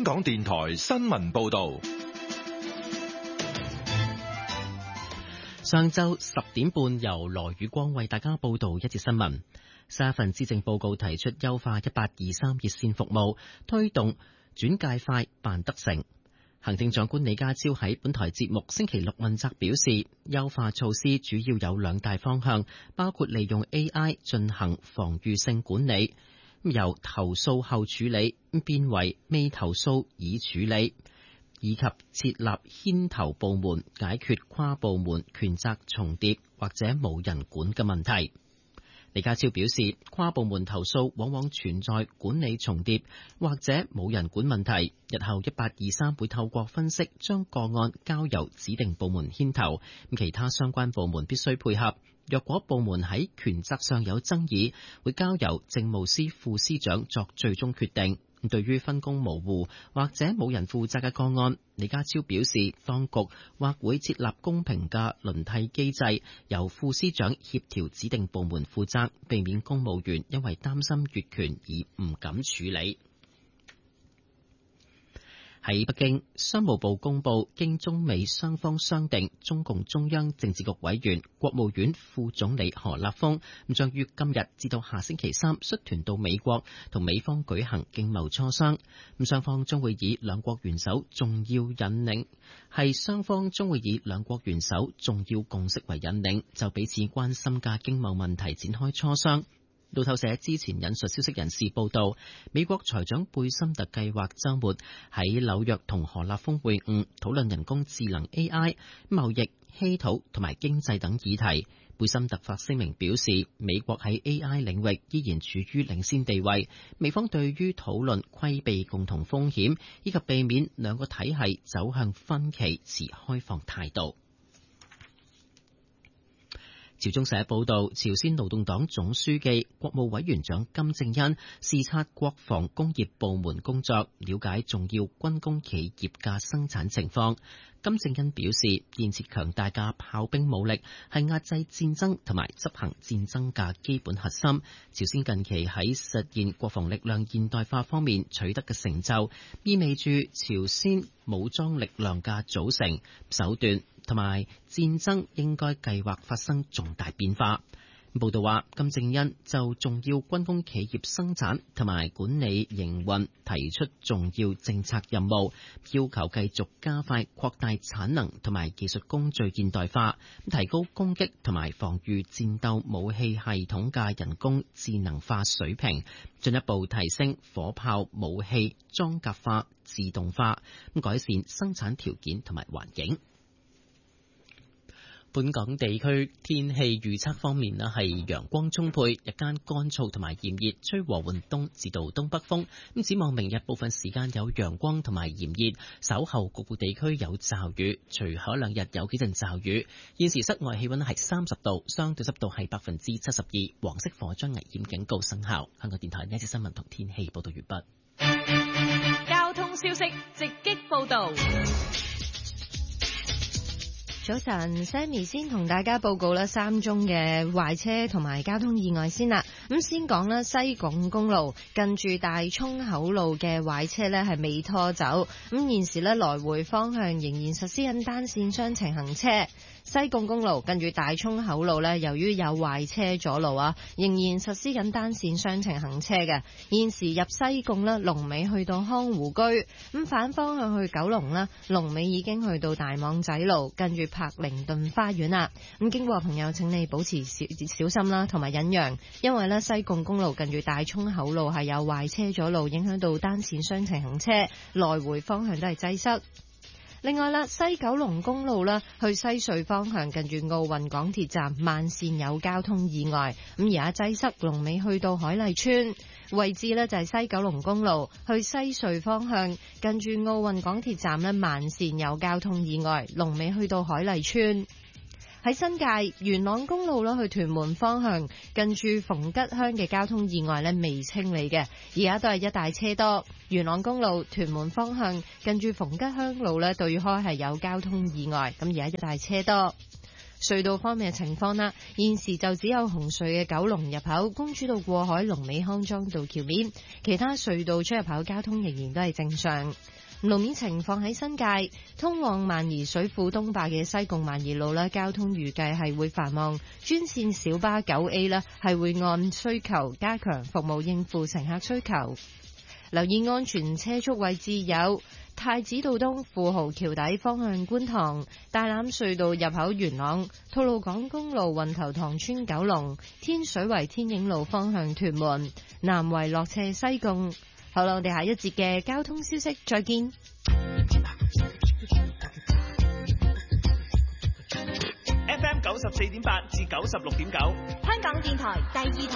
香港電台新聞報道。 上晝10點半，由羅宇光為大家報道一節新聞。新一份施政報告提出優化1823熱線服務，推動轉介快辦得成。行政長官李家超喺本台節目星期六問責表示，優化措施主要有2大方向，包括利用 AI 進行防禦性管理，由投訴後處理變為未投訴已處理，以及設立牽頭部門，解決跨部門權責重疊或者冇人管嘅問題。李家超表示，跨部門投訴往往存在管理重疊或者冇人管問題，日後1823會透過分析將個案交由指定部門牽頭，其他相關部門必須配合。若果部門喺權責上有爭議，會交由政務司副司長作最終決定。對於分工模糊或者冇人負責嘅個案，李家超表示，當局或會設立公平嘅輪替機制，由副司長協調指定部門負責，避免公務員因為擔心越權而唔敢處理。喺北京，商務部公布，經中美雙方商定，中共中央政治局委員、國務院副總理何立峰將於今日至到下星期三率團到美國，同美方舉行經貿磋商。雙方將會以兩國元首重要重要共識為引領，就彼此關心嘅經貿問題展開磋商。路透社之前引述消息人士報道，美國財長貝森特計劃週末喺紐約同何立峰會晤，討論人工智能 AI、貿易、稀土同埋經濟等議題。貝森特發聲明表示，美國喺 AI 領域依然處於領先地位，美方對於討論規避共同風險以及避免兩個體系走向分歧持開放態度。朝中社報道，朝鮮勞動黨總書記、國務委員長金正恩視察國防工業部門工作，了解重要軍工企業嘅生產情況。金正恩表示，建設強大嘅炮兵武力係壓制戰爭同埋執行戰爭嘅基本核心。朝鮮近期喺實現國防力量現代化方面取得嘅成就，意味住朝鮮武裝力量嘅組成、手段同埋戰爭應該計劃發生重大變化。報道話，金正恩就重要軍工企業生產同埋管理營運提出重要政策任務，要求繼續加快擴大產能同埋技術工序現代化，提高攻擊同埋防禦戰鬥武器系統嘅人工智能化水平，進一步提升火炮武器裝甲化、自動化，改善生產條件同埋環境。本港地區天氣預測方面咧，係陽光充沛，日間乾燥同埋炎熱，吹和緩東至到東北風。咁展望明日部分時間有陽光同埋炎熱，稍後局部地區有驟雨，隨後2日有幾陣驟雨。現時室外氣溫係30度，相對濕度係72%，黃色火災危險警告生效。香港電台呢一節新聞同天氣報道完畢。 交通消息直擊報道。 早晨 ，Sammy 先同大家報告啦3宗嘅壞車同埋交通意外先啦。咁先講啦，西貢公路近住大涌口路嘅壞車呢係未拖走，咁現時呢來回方向仍然實施緊單線雙程行車。西貢公路近住大涌口路呢，由於有壞車阻路啊，仍然實施緊單線雙程行車嘅。現時入西貢呢，龍尾去到康湖居，咁反方向去九龍呢，龍尾已經去到大網仔路，近住柏靈頓花園啦。咁經過朋友請你保持小心啦，同埋忍讓，因為呢西貢公路近住大涌口路係有壞車阻路，影響到單線雙程行車，來回方向都係擠塞。另外啦，西九龍公路啦，去西隧方向近住奧運港鐵站慢線有交通意外，咁而家擠塞，龍尾去到海麗村位置呢，就係西九龍公路去西隧方向近住奧運港鐵站呢，慢線有交通意外，龍尾去到海麗村。喺新界元朗公路啦，去屯門方向近住逢吉鄉嘅交通意外呢未清理嘅，而家都係一大車多。元朗公路屯門方向近住逢吉鄉路呢對開係有交通意外，咁而家一大車多。 隧道方面嘅情況啦，現時就只有紅隧嘅九龍入口公主道過海、龍尾康莊道橋面，其他隧道出入口交通仍然都係正常。路面情況喺新界通往萬宜水庫東壩嘅西貢萬宜路啦，交通預計係會繁忙，專線小巴 9A 啦係會按需求加強服務應付乘客需求。留意安全車速位置有太子道東富豪橋底方向觀塘、大欖隧道入口元朗、吐露港公路運頭塘村九龍、天水圍天影路方向屯門、南圍落斜西貢。好啦，我哋下一節嘅交通消息再見。 FM 94.8至96.9， 香港電台第二台。